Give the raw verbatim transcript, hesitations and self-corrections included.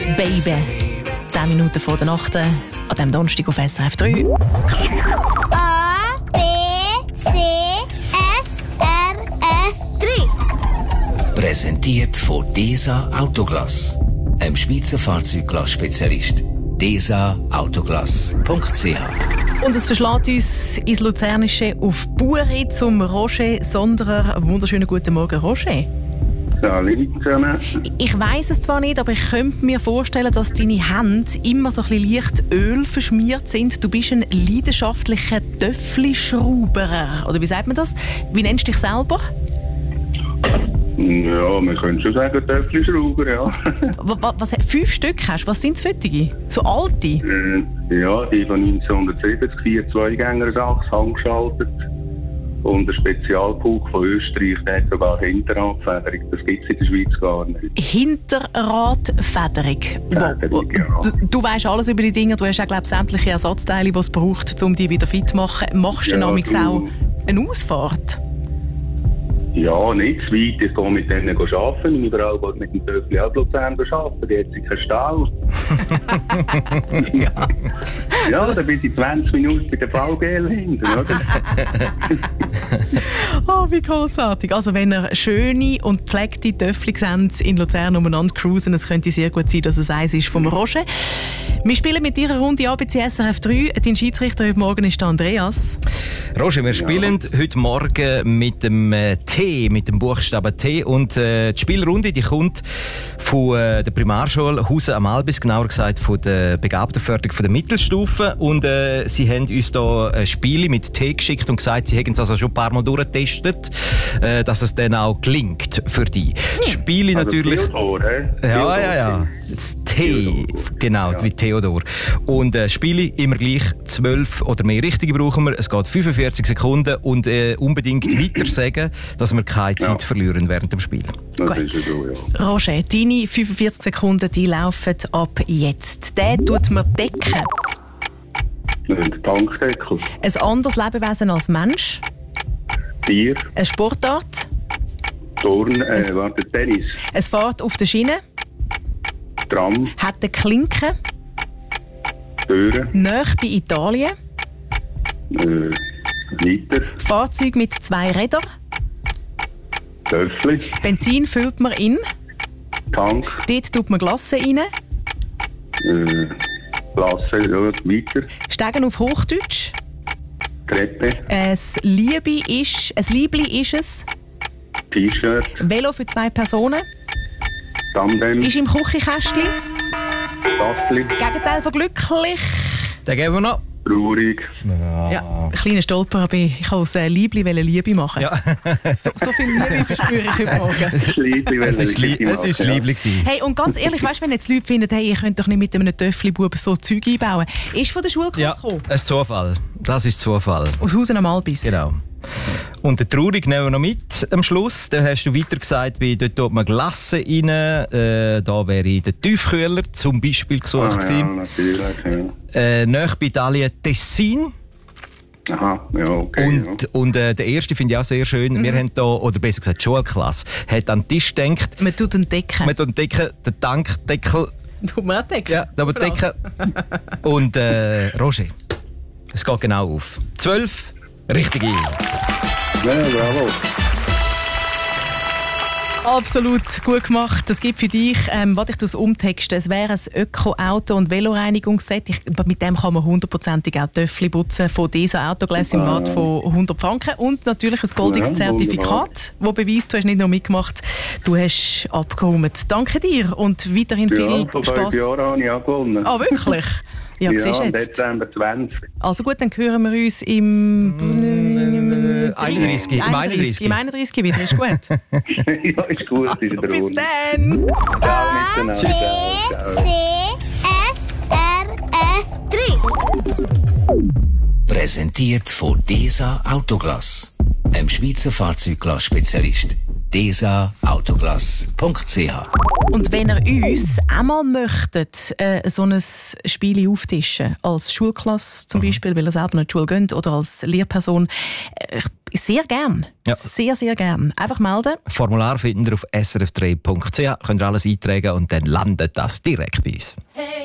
Baby. Zehn Minuten vor der Nacht an diesem Donnerstag auf S R F drei. A, B, C, S, R, F drei. Präsentiert von DESA Autoglass, einem Schweizer Fahrzeugglass-Spezialist. desa autoglass punkt c h. Und es verschlägt uns ins Luzernische auf Buri zum Roger Sonderer. Wunderschönen guten Morgen, Roger. Salut zusammen. Ich weiss es zwar nicht, aber ich könnte mir vorstellen, dass deine Hände immer so ein bisschen leicht Öl verschmiert sind. Du bist ein leidenschaftlicher Töffli-Schrauberer. Oder wie sagt man das? Wie nennst du dich selber? Ja, man könnte schon sagen, Töffli-Schrauber, ja. was, was, fünf Stück hast du? Was sind es für die? So alte? Äh, ja, die von neunzehnhundertsiebzig, vier Zweigänger-Achse, handgeschaltet. Und ein Spezialpulk von Österreich, der hat sogar Hinterradfederung. Das gibt es in der Schweiz gar nicht. Hinterradfederung? Federung, ja. Du, du weisst alles über die Dinge. Du hast auch, glaube ich, sämtliche Ersatzteile, die es braucht, um die wieder fit zu machen. Machst du Ja, nämlich du- auch eine Ausfahrt? Ja, nicht zu weit. Ich gehe mit denen arbeiten. Meine Frau geht mit dem Töffli auch Luzern arbeiten. Die hat sie keinen Stall. Ja. Ja, dann bin ich zwanzig Minuten bei der V G L hinten, oder? Oh, wie grossartig. Also wenn ihr schöne und gepflegte Töffli seht in Luzern umeinander cruisen, es könnte sehr gut sein, dass es eins ist vom Roger. Wir spielen mit ihrer Runde A B C S R F drei. Dein Schiedsrichter heute Morgen ist der Andreas. Roger, wir spielen heute Morgen mit dem äh, T, mit dem Buchstaben T. Und äh, die Spielrunde die kommt von äh, der Primarschule Hausen am Albis, genauer gesagt von der Begabtenförderung von der Mittelstufe. Und äh, sie haben uns da äh, Spiele mit T geschickt und gesagt, sie haben es also schon ein paar Mal durchgetestet, äh, dass es dann auch gelingt für die. Die Spiele Also natürlich... Theodor, hä? Ja, Theodor. ja, ja. Das T, Theodor. genau, Ja. wie Theodor. Und äh, Spiele immer gleich zwölf oder mehr Richtige brauchen wir. Es geht fünfundvierzig Sekunden und äh, unbedingt weiter sagen, dass wir keine Ja. Zeit verlieren während dem Spiel. Das Gut. ist ja so, ja. Roger, deine fünfundvierzig Sekunden die laufen ab jetzt. Der tut mir decken. Ein Tankdeckel. Ein anderes Lebewesen als Mensch. Tier. Eine Sportart. Turn. Äh, warte, Tennis. Es fährt auf der Schiene. Tram. Hat eine Klinke. Türen. Nahe bei Italien. Äh, Liter. Fahrzeug mit zwei Rädern. Töffli. Benzin füllt man in. Tank. Dort tut man Glasse rein. Äh, Klasse. Ja, weiter. Steigen auf Hochdeutsch. Treppe. Ein Liebe ist, ein Liebli ist es. T-Shirt. Velo für zwei Personen. Tandem. Ist im Küchenkästchen. Tassli. Gegenteil von glücklich. Den geben wir noch. Traurig. Ja, ein kleiner Stolper, aber ich kann aus äh, Liebli Liebe machen. Ja. So, so viel Liebe verspüre ich heute Morgen. Das Liebli, wenn Es er ist wirklich lieb, es macht, ist ja. lieblich gewesen. Hey, und ganz ehrlich, weißt du, wenn jetzt Leute finden, hey, ihr könnt doch nicht mit einem Töffli-Bub so Zeug einbauen. Ist von der Schulklasse Ja, gekommen. das ist Zufall. Das ist Zufall. Aus Hausen am Albis. Genau. Und den Traurig nehmen wir noch mit am Schluss. Da hast du weiter gesagt, wie dort tut man Glasse rein. Äh, da wäre der Tiefkühler zum Beispiel gesucht Ah, ja, gewesen. natürlich, ja. Äh, nahe bei Italien Tessin. Aha, ja, okay. Und, ja. und äh, der erste finde ich auch sehr schön. Mhm. Wir haben da, oder besser gesagt, die Schulklasse, hat an den Tisch gedacht. Man tut einen Decken. Man tut den Deckel, den Tankdeckel, Tut man auch Decken? ja, aber Deckel. Und äh, Roger, es geht genau auf. Zwölf richtige. Ja, bravo. Absolut gut gemacht. Das gibt für dich, ähm, was ich das umtexte, es wäre ein Öko-Auto- und Veloreinigungsset. Ich, mit dem kann man hundertprozentig auch Töffli putzen von dieser Autoglass im Wert von hundert Franken. Und natürlich ein goldiges Ja, Zertifikat, das beweist, du hast nicht nur mitgemacht, du hast abgeräumt. Danke dir und weiterhin Ja, viel vor fünf Spass. Jahren habe ich auch gewonnen. Ah, wirklich? Ja, Ja, siehst du im jetzt. Dezember zwanzig. Also gut, dann hören wir uns im einunddreißig. Im einunddreißig. Im einunddreißig wieder, ist gut. Ja, ist gut, Also, ist in der bis Runde. dann! Ciao miteinander. B, Ciao, ciao. C, S, R, F drei. Präsentiert von DESA Autoglass, einem Schweizer Fahrzeugglass-Spezialist. desa autoglass punkt c h. Und wenn ihr uns einmal möchtet, äh, so ein Spiel auftischen, als Schulklasse zum Beispiel, weil ihr selber nicht in die Schule geht, oder als Lehrperson, äh, sehr gern. Ja. Sehr, sehr gern. Einfach melden. Formular findet ihr auf s r f drei punkt c h, könnt ihr alles eintragen und dann landet das direkt bei uns.